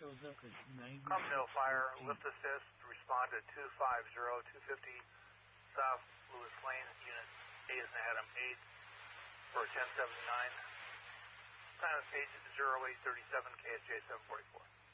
shows up as 90. Crumpdale Fire, lift assist, respond to 250-250 South Lewis Lane, unit A is in Adam 8 for 1079. Time of page 0837, KSJ 744.